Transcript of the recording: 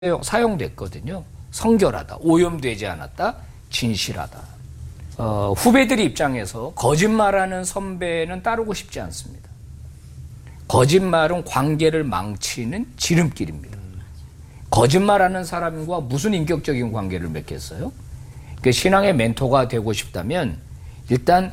사용됐거든요. 성결하다, 오염되지 않았다, 진실하다. 후배들 입장에서 거짓말하는 선배는 따르고 싶지 않습니다. 거짓말은 관계를 망치는 지름길입니다. 거짓말하는 사람과 무슨 인격적인 관계를 맺겠어요? 신앙의 멘토가 되고 싶다면 일단